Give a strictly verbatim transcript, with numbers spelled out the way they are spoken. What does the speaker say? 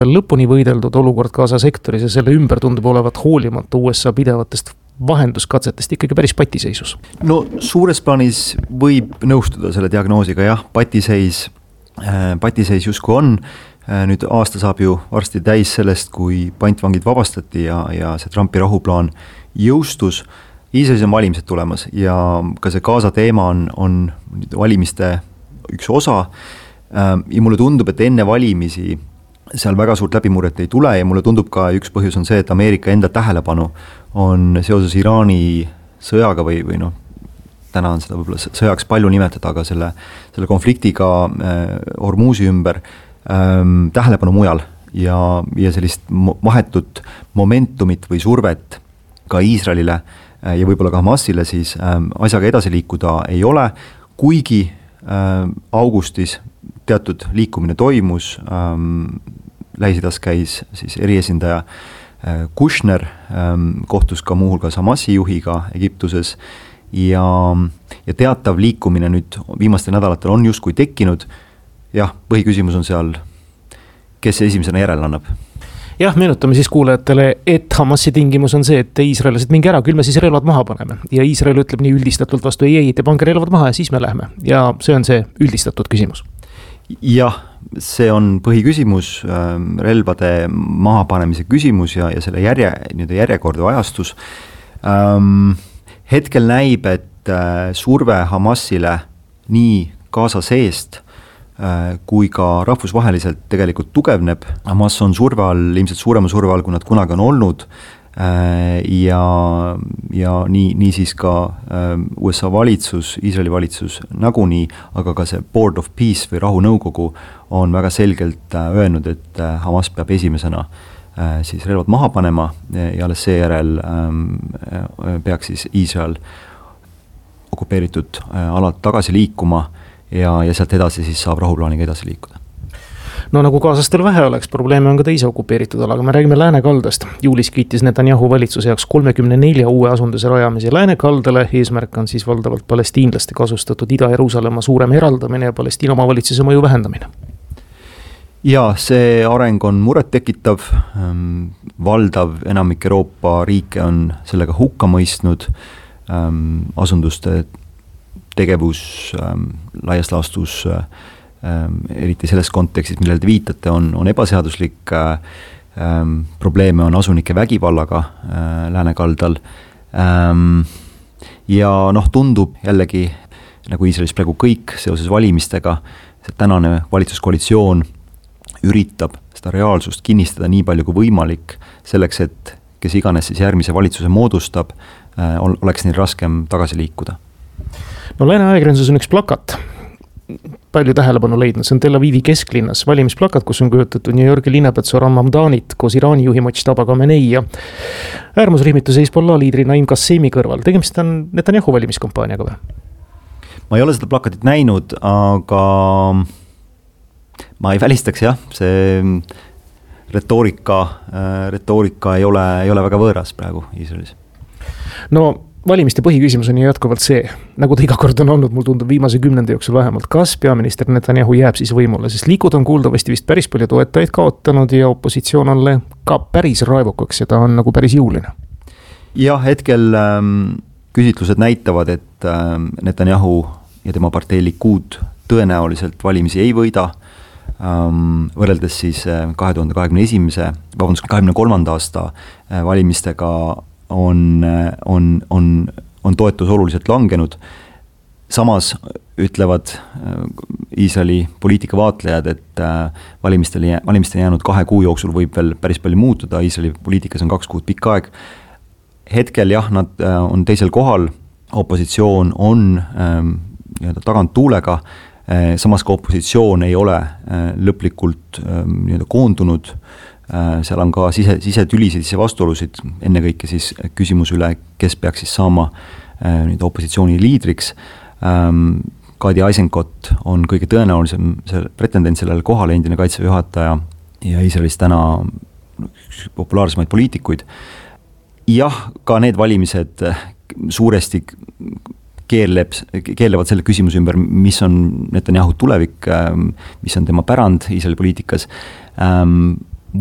lõpuni võideldud olukord Gaza sektoris ja selle ümber tundub olevat hoolimata U S A pidevatest vahenduskatsetest ikkagi päris patiseisus. No suures plaanis võib nõustuda selle diagnoosiga, jah, patiseis, patiseis justkui on. Nüüd aasta saab ju varsti täis sellest, kui pantvangid vabastati ja, ja see Trumpi rahuplaan jõustus. Iisraelis on valimised tulemas ja ka see Gaza teema on, on valimiste üks osa. Ja mulle tundub, et enne valimisi seal väga suurt läbimurret ei tule ja mulle tundub ka üks põhjus on see, et Ameerika enda tähelepanu on seoses Iraani sõjaga või, või noh, täna on seda võib-olla sõjaks palju nimetada, aga selle, selle konfliktiga äh, Hormuzi ümber ähm, tähelepanu mujal ja, ja sellist vahetut momentumit või survet ka Iisraelile äh, ja võib-olla ka Hamasile siis äh, asjaga edasi liikuda ei ole, kuigi äh, augustis teatud liikumine toimus, ähm, Lähis-Idas käis siis eriesindaja äh, Kushner, ähm, kohtus ka muuhulgas Hamasi juhiga Egiptuses ja, ja teatav liikumine nüüd viimastel nädalatel on justkui tekkinud. Jah, põhiküsimus on seal, kes esimesena järele annab. Jah, meenutame siis kuulajatele, et Hamasi tingimus on see, et iisraelased mingi ära, küll me siis relvad maha paneme. Ja Iisrael ütleb nii üldistatult vastu, ei, ei, te pange relvad maha ja siis me lähme. Ja see on see üldistatud küsimus. Jah, see on põhiküsimus, relvade mahapanemise küsimus ja, ja selle järje, järjekordu ajastus. Ähm, hetkel näib, et surve Hamasile nii Gaza seest kui ka rahvusvaheliselt tegelikult tugevneb. Hamas on surve all, ilmselt suurema surve all, kui nad kunagi on olnud ja, ja nii, nii siis ka U S A valitsus, Iisraeli valitsus nagunii, aga ka see Board of Peace või rahunõukogu on väga selgelt öelnud, et Hamas peab esimesena siis relvad maha panema ja alles seejärel peaks siis Iisrael okupeeritud alalt tagasi liikuma ja, ja sealt edasi siis saab rahuplaaniga edasi liikuda. No nagu Gazastel vähe oleks, probleeme on ka teise okupeeritud alaga. Me räägime Läänekaldast. Juulis kiitis Netanyahu valitsuse jaoks kolmekümne nelja uue asunduse rajamise Läänekaldale. Eesmärk on siis valdavalt palestiinlaste kasustatud Ida-Jeruusalemma suurem eraldamine ja Palestiina omavalitsuse mõju vähendamine. Ja see areng on muret tekitav. Valdav enamik Euroopa riike on sellega hukka mõistnud. Asunduste tegevus laias laastus Ähm, eriti selles kontekstis, millele te viitate, on, on ebaseaduslik ähm, probleeme on asunike vägivallaga äh, Läänekaldal ähm, ja noh, tundub jällegi nagu Iisraelis praegu kõik seoses valimistega, see tänane valitsuskoalitsioon üritab seda reaalsust kinnistada nii palju kui võimalik selleks, et kes iganes siis järgmise valitsuse moodustab, äh, oleks neil raskem tagasi liikuda. No Lääne ajakirjanduses on üks plakat, palju tähelepanu leidnud, see on Tel Avivi kesklinnas valimisplakat, kus on kujutatud New Yorki linnapea Zoran Mamdanit koos Iraani juhi Mojtaba Khamenei ja äärmusrühmituse Hezbollah liidri Naim Qassemi kõrval. Tegemist on Netanyahu valimiskampaaniaga või? Ma ei ole seda plakatit näinud, aga ma ei välistaks jah, see retoorika, retoorika ei ole, ei ole väga võõras praegu Iisraelis. No valimiste põhiküsimus on jätkuvalt see, nagu ta iga kord on olnud, mul tundub viimase kümnenda jooksul vähemalt, kas peaminister Netanyahu jääb siis võimule, sest liikud on kuuldavasti vist päris palju toetajaid kaotanud ja opositsioon on ka päris raevukaks ja ta on nagu päris jõuline. Jah, hetkel ähm, küsitlused näitavad, et ähm, Netanyahu ja tema partei Likud tõenäoliselt valimisi ei võida, ähm, võrreldes siis äh, kahe tuhande kahekümne esimese, vabandust, kahekümne kolmanda aasta äh, valimistega on, on, on, on toetus oluliselt langenud. Samas ütlevad Iisraeli poliitikavaatlejad, et valimistele, valimistele jäänud kahe kuu jooksul võib veel päris palju muutuda. Iisraeli poliitikas on kaks kuud pikk aeg. Hetkel jah, nad on teisel kohal. Opositsioon on ähm, tagant tuulega. Samas ka opositsioon ei ole äh, lõplikult ähm, koondunud. Seal on ka sise, sisetülisid, sise vastuolusid, ennekõike siis küsimus üle, kes peaks siis saama nüüd opositsiooni liidriks. Kadi Eisenkot on kõige tõenäolisem pretendent sellele kohale, endine kaitseväe juhataja ja Iisraelis täna üks populaarsemaid poliitikuid. Jah, ka need valimised suuresti keerleb, keerlevad selle küsimuse ümber, mis on Netanyahu tulevik, mis on tema pärand Iisraeli poliitikas.